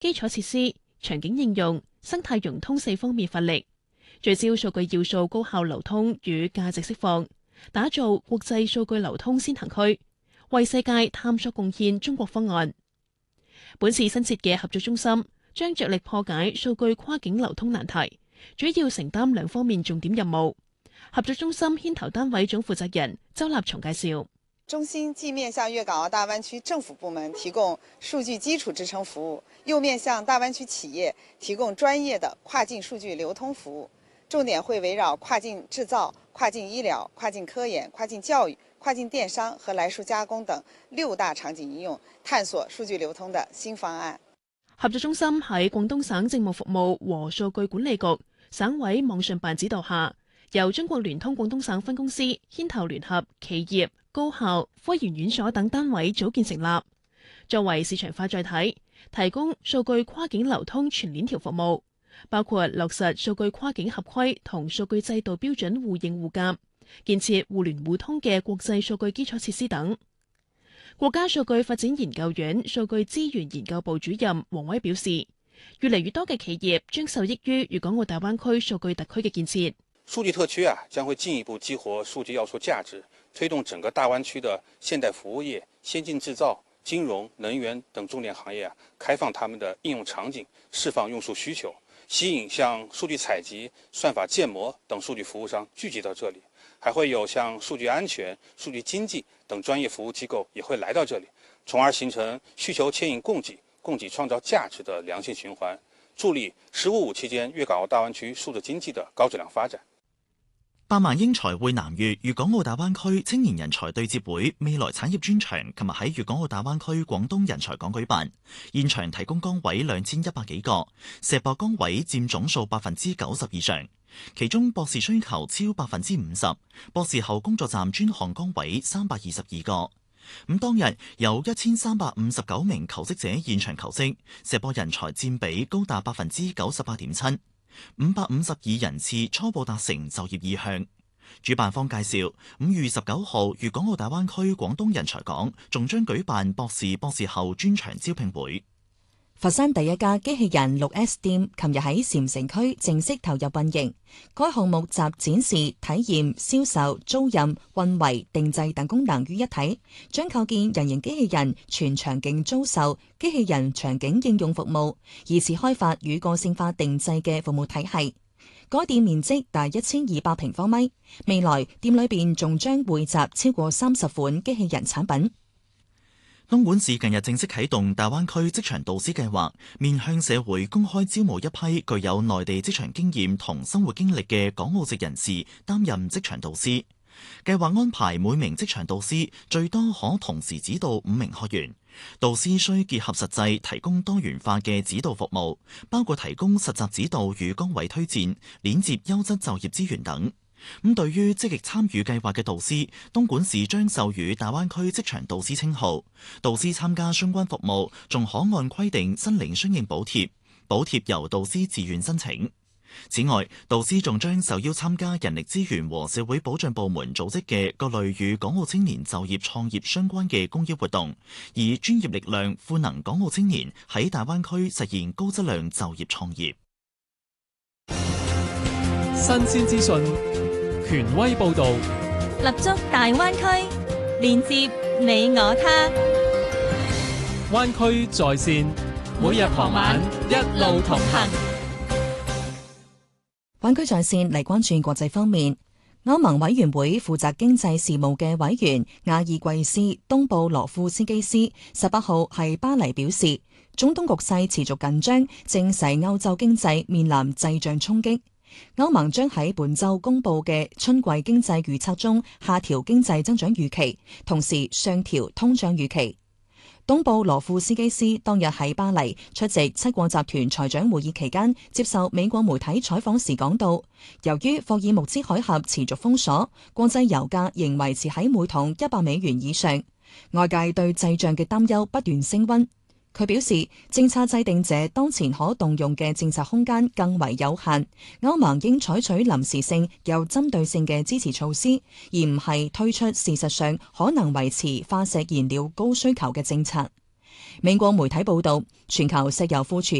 基礎設施、場景應用、生態融通4方面發力，聚焦數據要素高效流通與價值釋放，打造國際數據流通先行區，為世界探索貢獻中國方案。本次新設嘅合作中心將着力破解數據跨境流通難題，主要承擔2方面重點任務。合作中心牽頭單位總負責人周立松介紹， 中心既面向粵港澳大灣區政府部門提供數據基礎支撐服務，又面向大灣區企業提供專業的跨境數據流通服務，重點會圍繞跨境製造、跨境醫療、跨境科研、跨境教育、跨境電商和來數加工等6大場景應用，探索數據流通的新方案。 合作中心喺廣東省政務服務和數據管理局、省委網信辦指導下，由中國聯通廣東省分公司牽頭聯合企業、高校、科研院所等單位組建成立，作為市場化載體，提供數據跨境流通全鏈條服務，包括落實數據跨境合規同數據制度標準互認互鑑，建設互聯互通嘅國際數據基礎設施等。國家數據發展研究院數據資源研究部主任王威表示，越嚟越多嘅企業將受益於粵港澳大灣區數據特區嘅建設。 數據特區將會進一步激活數據要素價值，推動整個大灣區的現代服務業、先進製造、金融、能源等重點行業開放他們的應用場景，釋放用數需求，吸引像數據採集、算法建模等數據服務商聚集到這裡，還會有像數據安全、數據經濟等專業服務機構也會來到這裡，從而形成需求牽引供給、供給創造價值的良性循環，助力15-5期間粵港澳大灣區數字經濟的高質量發展。 百萬英才匯南粵粵港澳大灣區青年人才對接會未來產業專場，琴日喺粵港澳大灣區廣東人才港舉辦，現場提供崗位2100幾個，碩博崗位佔總數90%以上，其中博士需求超50%，博士後工作站專項崗位322個。當日有1359名求職者現場求職，碩博人才佔比高達98.7%。552人次初步達成就業意向。主辦方介紹，5月19號粵港澳大灣區廣東人才港仲將舉辦博士、博士後專場招聘會。 佛山第一家機器人 6S 店琴日喺禪城區正式投入運營。該項目集展示、體驗、銷售、租賃、運維、定製等功能於一體，將構建人形機器人全場景租售、機器人場景應用服務，以此開發與個性化定製嘅服務體系。該店面積大1200平方米，未來店裏邊仲將匯集超過30款機器人產品。 東莞市近日正式啟動大灣區職場導師計劃，面向社會公開招募一批具有內地職場經驗同生活經歷嘅港澳籍人士擔任職場導師。計劃安排每名職場導師最多可同時指導5名學員。導師需結合實際，提供多元化嘅指導服務，包括提供實習指導與崗位推薦、鏈接優質就業資源等。對於積極參與計劃嘅導師，東莞市將授予大灣區職場導師稱號。導師參加相關服務仲可按規定申領相應補貼，補貼由導師自願申請。此外，導師仲將受邀參加人力資源和社會保障部門組織嘅各類與港澳青年就業創業相關嘅公益活動，以專業力量賦能港澳青年喺大灣區實現高質量就業創業。 新鮮資訊，權威報導， 立足大灣區，連接你我他。 灣區在線，每日傍晚一路同行。 灣區在線嚟關注國際方面，歐盟委員會負責經濟事務嘅委員亞爾貴斯東布羅夫斯基斯18號喺巴黎表示，中東局勢持續緊張，正使歐洲經濟面臨滯脹衝擊。歐盟將喺本周公布嘅春季經濟預測中下調經濟增長預期，同時上調通脹預期。東布羅夫斯基斯當日喺巴黎出席七國集團財長會議期間，接受美國媒體採訪時講到，由於霍爾木茲海峽持續封鎖，國際油價仍維持喺每桶$100以上，外界對滯脹嘅擔憂不斷升溫。佢表示，政策制定者當前可動用嘅政策空間更為有限，歐盟應採取臨時性又針對性嘅支持措施，而唔係推出事實上可能維持化石燃料高需求嘅政策。 美國媒體報道，全球石油庫存